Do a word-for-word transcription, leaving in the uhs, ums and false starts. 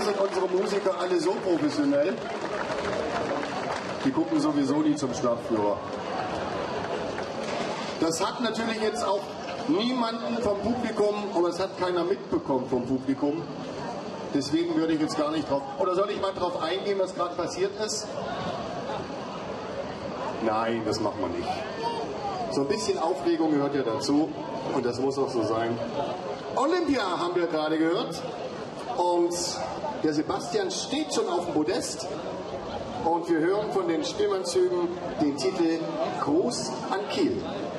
sind unsere Musiker alle so professionell. Die gucken sowieso nie zum Stadtführer. Das hat natürlich jetzt auch niemanden vom Publikum, aber es hat keiner mitbekommen vom Publikum. Deswegen würde ich jetzt gar nicht drauf... Oder soll ich mal drauf eingehen, was gerade passiert ist? Nein, das machen wir nicht. So ein bisschen Aufregung gehört ja dazu und das muss auch so sein. Olympia haben wir gerade gehört und der Sebastian steht schon auf dem Podest und wir hören von den Stimmanzügen den Titel Gruß an Kiel.